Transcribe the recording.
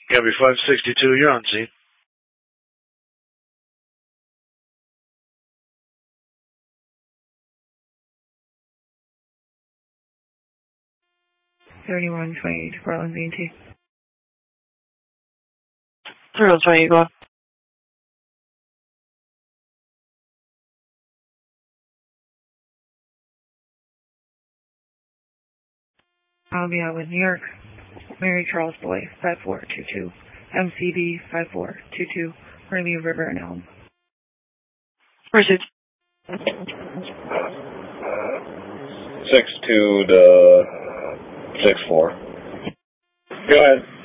Gabby 562, you're on scene. (3128) Portland B&T. 3128, go on. I'll be out with New York. Mary Charles Boy, 5422. MCB 5422. Hurley River and Elm. Proceed. 62 to 64. Go ahead.